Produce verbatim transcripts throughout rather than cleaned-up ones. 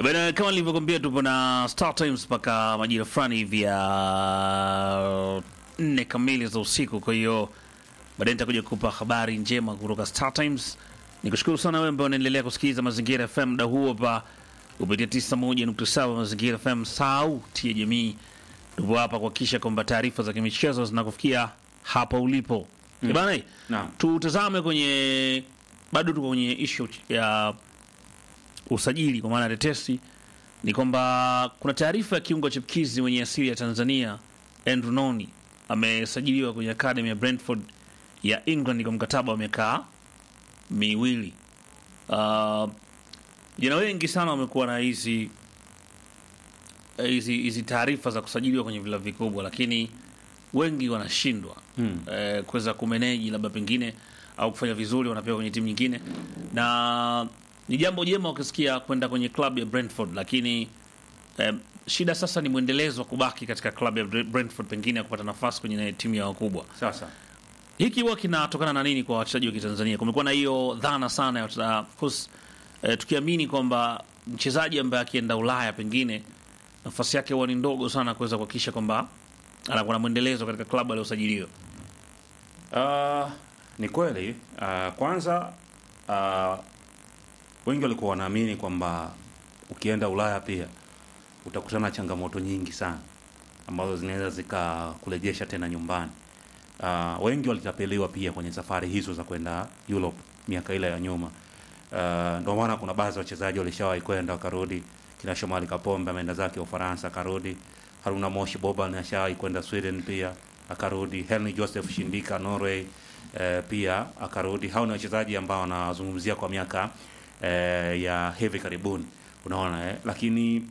Bana, kama nilivyokuambia tupo na Star Times mpaka majira fulani hivi ya nne kamili za usiku. Kwa hiyo baadaye nitakuja kukupa habari njema kutoka Star Times. Nikushukuru sana wewe ambaye unaendelea kusikiliza Mazingira F M muda huo hapa kupitia tisini na moja nukta saba Mazingira F M, sauti ya jamii. Tupo hapa kuhakikisha kwamba taarifa za kimichezo zinakufikia hapa ulipo. Mm. Bana, Naam. tutazame kwenye bado tuko kwenye issue ya usajili kwa maana tetesi ni kwamba kuna taarifa ya kiungo chipkizi mwenye asili ya Tanzania Andrew Noni amesajiliwa kwenye academy ya Brentford ya England kwa mkataba wa miaka miwili. Uh, jana wengi sana wamekuwa na hizi hizi hizi taarifa za kusajiliwa kwenye vilabu vikubwa, lakini wengi wanashindwa Hmm. eh, kuweza kumanage labda pengine au kufanya vizuri, wanapewa kwenye timu nyingine, na ni jambo jema ukisikia kwenda kwenye club ya Brentford, lakini eh, shida sasa ni mwendelezo wa kubaki katika club ya Brentford, pengine ya kupata nafasi kwenye timu ya wakubwa. Sasa Hiki huwa kinatokana na nini kwa wachezaji wa Kitanzania? Kumekuwa na hiyo dhana sana ya wachezaji, of course, eh, tukiamini kwamba mchezaji ambaye akienda Ulaya pengine nafasi yake huwa ni ndogo sana kuweza kuhakikisha kwamba anakuwa na mwendelezo katika klabu aliyosajiliwa. uh, ni kweli. Uh, kwanza uh, wengi walikuwa wanaamini kwamba ukienda Ulaya pia utakutana na changamoto nyingi sana ambazo zinaweza zikakurejesha tena nyumbani. Uh, wengi walitapeliwa pia kwenye safari hizo za kwenda Europe miaka ile ya nyuma. Uh, ndio maana kuna baadhi ya wachezaji walishawahi kwenda wakarudi. Kina Shomari Kapombe ameenda zake Ufaransa akarudi. Haruna Moshi Boban ashawahi kwenda Sweden pia akarudi. Henry Joseph Shindika Norway eh, pia akarudi. Hao ni wachezaji ambao wanazungumzia kwa miaka eh, ya hivi karibuni, unaona eh? Lakini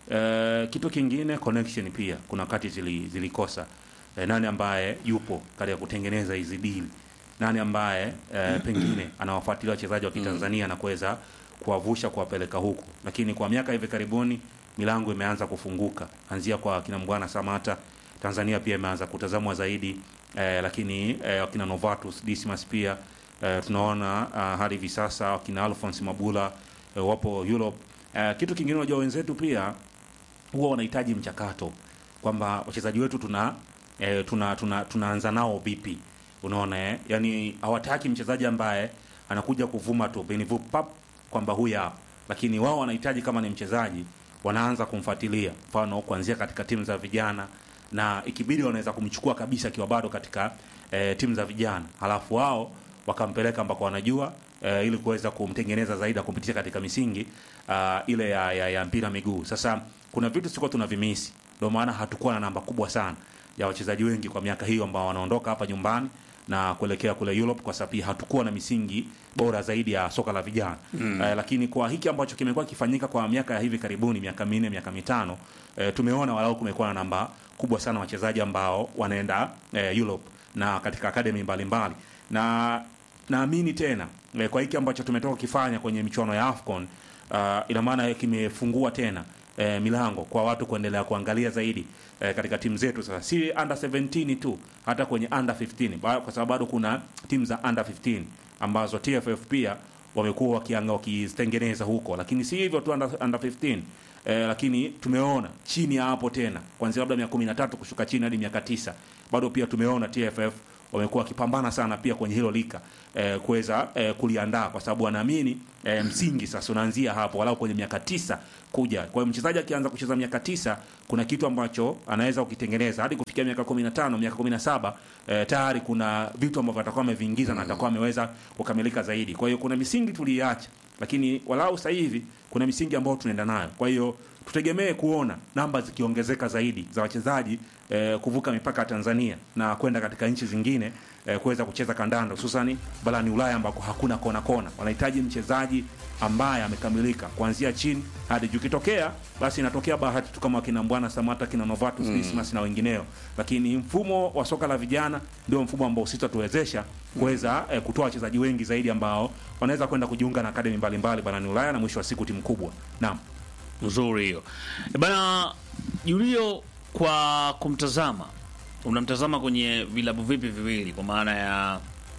eh, kitu kingine, connection pia kuna wakati zili, zilikosa eh, nani ambaye yupo katika kutengeneza hizi deal, nani ambaye eh, pengine anawafuatilia wachezaji wa Kitanzania na kuweza kuwavusha kuwapeleka huku. Lakini kwa miaka hivi karibuni milango imeanza kufunguka, anzia kwa kina Mbwana Samata. Tanzania pia imeanza kutazamwa zaidi eh, lakini eh, wakina Novatus Dismas pia eh, tunaona uh, hadi hivi sasa wakina Alphonse Mabula eh, wapo Europe. Eh, kitu kingine, unajua wenzetu pia huwa wanahitaji mchakato kwamba wachezaji wetu tuna eh, tuna tuna tunaanza nao vipi, unaona eh? Yani hawataki mchezaji ambaye anakuja kuvuma tu benivu pap kwamba huyu hapa, lakini wao wanahitaji kama ni mchezaji wanaanza kumfuatilia, mfano kuanzia katika timu za vijana, na ikibidi wanaweza kumchukua kabisa akiwa bado katika e, timu za vijana, halafu wao wakampeleka ambako wanajua e, ili kuweza kumtengeneza zaidi na kumpitisha katika misingi a, ile ya, ya, ya mpira miguu. Sasa kuna vitu siko tunavimisi, ndio maana hatakuwa na namba kubwa sana ya wachezaji wengi kwa miaka hiyo ambao wanaondoka hapa nyumbani na kuelekea kule Europe, kwa sababu hatakuwa na misingi bora zaidi ya soka la vijana. Mm. Eh, lakini kwa hiki ambacho kimekuwa kifanyika kwa miaka ya hivi karibuni, miaka minne, miaka mitano, eh, tumeona walau kumekuwa na namba kubwa sana wachezaji ambao wanaenda eh, Europe na katika academy mbalimbali. Na naamini tena eh, kwa hiki ambacho tumetoka kifanya kwenye michuano ya AFCON, uh, ina maana kimefungua tena E, milango kwa watu kuendelea kuangalia zaidi e, katika timu zetu. Sasa si under seventeen tu, hata kwenye under fifteen, kwa sababu bado kuna timu za under fifteen ambazo T F F pia wamekuwa wakianga wakitengeneza huko, lakini si hivyo tu under, under fifteen e, lakini tumeona chini ya hapo tena kuanzia labda miaka kumi na tatu kushuka chini hadi miaka tisa, bado pia tumeona T F F wamekuwa wakipambana sana pia kwenye hilo lika eh, kuweza eh, kuliandaa, kwa sababu wanaamini eh, msingi sasa unaanzia hapo walau kwenye miaka tisa kuja. Kwa hiyo mchezaji akianza kucheza miaka tisa, kuna kitu ambacho anaweza kukitengeneza hadi kufikia miaka kumi na tano, miaka kumi na saba, eh, tayari kuna vitu ambavyo atakuwa ameviingiza na atakuwa ameweza kukamilika zaidi. Kwa hiyo kuna misingi tuliacha, lakini walau sasa hivi kuna misingi ambayo tunaenda nayo. Kwa hiyo tutegemee kuona namba zikiongezeka zaidi za wachezaji eh, kuvuka mipaka ya Tanzania na kwenda katika nchi zingine eh, kuweza kucheza kandanda, hususani barani Ulaya ambako hakuna kona kona. Wanahitaji mchezaji ambaye amekamilika kuanzia chini hadi juu. Kitokea basi inatokea bahati tu kama kina Mbwana Samata, kina Novatus mm. Dismas na wengineo, lakini mfumo wa soka la vijana ndio mfumo ambao sitatuwezesha kuweza eh, kutoa wachezaji wengi zaidi ambao wanaweza kwenda kujiunga na academy mbalimbali barani Ulaya na mwisho wa siku timu kubwa. Naam. Nzuri hiyo. Bana Julio, kwa kumtazama, unamtazama kwenye vilabu vipi viwili kwa maana ya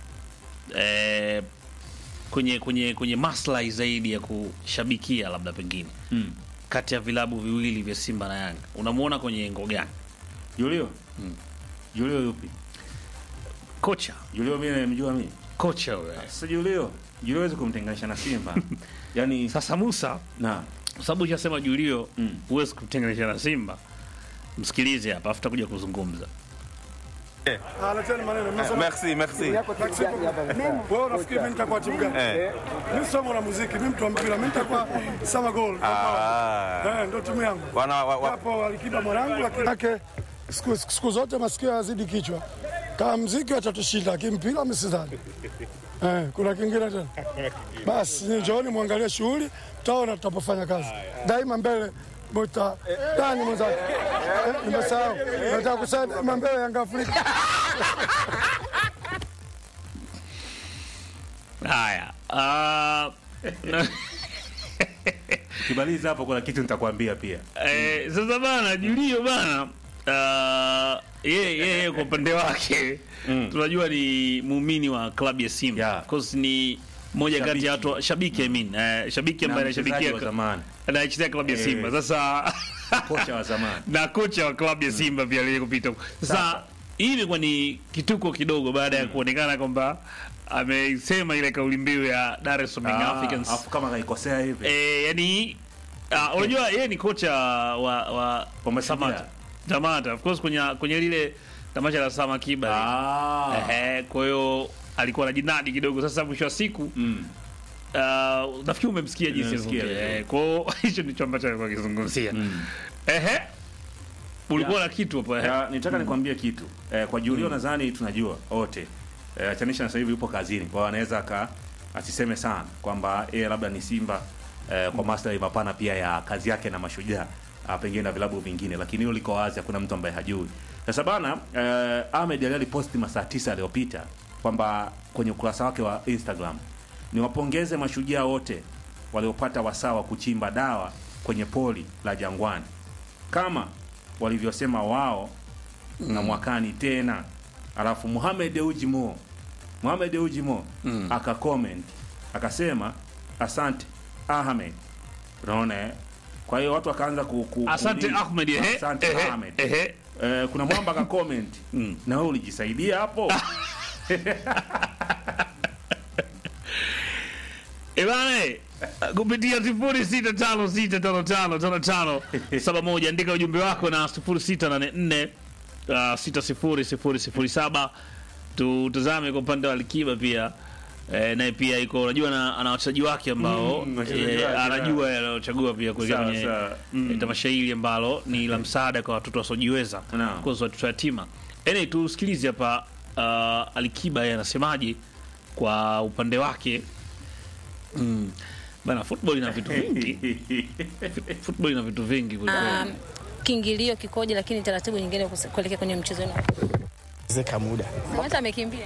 eh, kwenye kwenye kwenye maslahi zaidi ya kushabikia labda pengine. Mm. kati ya vilabu viwili vya Simba na Yanga unamuona kwenye engo gani? Julio? Mm. Julio yupi? Kocha. Julio mimi namjua mimi. Kocha wewe. Sasa Julio, Julio hawezi kumtenganisha na Simba. Yaani Sasa Musa, na kwa sababu ushasema Julio Mm. huwezi kumtenganisha na Simba. Msikilize hapa afuta kuja kuzungumza. Merci, merci. Wewe unafikiri mimi nitakuwa timu gani? Eh. Mimi sio mwana muziki, mimi mtu wa mpira, mimi nitakuwa Sama Goal. Ah. Eh, ndio timu yangu. Wana wa, wa, Hapo Alikiba mwanangu, lakini yake siku siku zote masikio yazidi kichwa. Kama muziki atatushinda, kimpira msidhani. Eh, kuna kingine tena. Basi njooni muangalie shughuli, tutaona tutapofanya kazi. Daima mbele Bota Dani mwenzake. Eh, nimesahau. Nataka kusema mbele Yanga Afrika. Haya. Ah Kibaliza hapo kuna kitu nitakwambia pia. eh, sasa bana Julio bana ah yeye yeye kwa upande wake Mm. tunajua ni muumini wa klabu ya Simba. Yeah. Of course ni moja Shabiki. kati ya watu shabiki I mean eh, shabiki ambaye Na mchezaji anashabikia wa zamani. anachezea klabu ya Eh. Simba. Sasa Kocha wa zamani. na kocha wa klabu ya Simba pia aliye kupita. Sasa Sasa. hii ilikuwa ni kituko kidogo baada ya kuonekana kwamba amesema ile kauli mbiu ya Dar es Salaam Young Ah, Africans. afu kama kaikosea hivi. Eh, yani uh, unajua yeye ni kocha wa wa Wa Samata. Samata of course kwenye kwenye lile tamasha la Sama Kiba. Ah. Eh, kwa hiyo alikuwa anajinadi kidogo. Sasa mwisho wa siku Mm. uh, nafikiri umemsikia jinsi Nimemsikia, alivyoongea. eh. Eh, kwa hiyo hicho ndicho ambacho alikuwa akizungumzia. Mm. Ehe. Ulikuwa na kitu hapo eh. Ya, nitaka nikwambie kitu. Eh, kwa Julio nadhani tunajua wote. Eh, achanisha sasa hivi yupo kazini. Kwa hiyo anaweza aka asiseme sana kwamba yeye labda ni Simba eh, kwa maslahi mapana pia ya kazi yake na Mashujaa. Ah, pengine na vilabu vingine, lakini hilo liko wazi, hakuna mtu ambaye hajui. Sasa bana eh, Ahmed Ali aliposti masaa tisa aliyopita kwamba kwenye ukurasa wake wa Instagram, niwapongeze Mashujaa wote waliopata wasaa wa kuchimba dawa kwenye poli la Jangwani kama walivyosema wao na mwakani tena. Alafu Mohamed Ujimo Mohamed Ujimo Mm. aka comment akasema asante Ahmed. Unaona eh? Kwa hiyo watu wakaanza ku, ku Asante kuuliza. Ahmed ehe. Asante ehe, Ahmed. Ehe. Eh, kuna mwamba aka comment Mm. na wewe ulijisaidia hapo. Ebane kupitia sifuri sita tano sita tano tano tano tano saba moja andika ujumbe wako na sifuri sita nane nne sita sifuri sifuri sifuri saba. Tutazame kwa upande wa Alikiba pia eh, naye pia iko unajua na ana wachezaji wake ambao Mm, wachezaji eh, wake, anajua yanayochagua pia kuelekea Sawa, kwenye sawa. Mm. eh, tamasha hili ambalo ni la msaada kwa watoto wasiojiweza, Naam. of course watoto yatima. Ene tusikilize hapa uh, Alikiba yeye anasemaje kwa upande wake. Mm. Bana football ina vitu vingi. Football ina vitu vingi kweli kweli. Um, kiingilio kikoje, lakini taratibu nyingine kus- kuelekea kwenye mchezo wenu. Zeka muda. Hata amekimbia.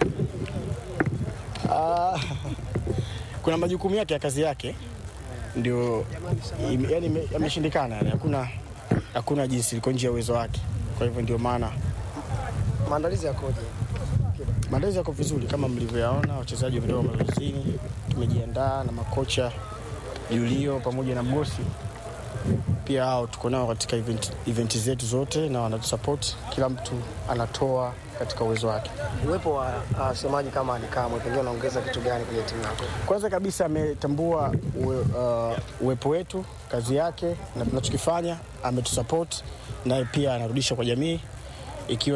Ah, kuna majukumu yake ya kazi yake ndio im- yani ime- yameshindikana, yani hakuna hakuna jinsi, liko nje ya uwezo wake. Kwa hivyo ndio maana Maandalizi yakoje? maandalizi yako vizuri kama mlivyoyaona, wachezaji wametoka mazoezini, tumejiandaa na makocha Julio pamoja na Mgosi pia, hao tuko nao katika event, event zetu zote na wanatusupport, kila mtu anatoa katika uwezo wake. Uwepo wa wasemaji kama Alikamwe pengine unaongeza kitu gani kwenye timu yako? Kwanza kabisa ametambua uwe, uh, uwepo wetu, kazi yake na tunachokifanya, ametusupport naye pia anarudisha kwa jamii ikiwa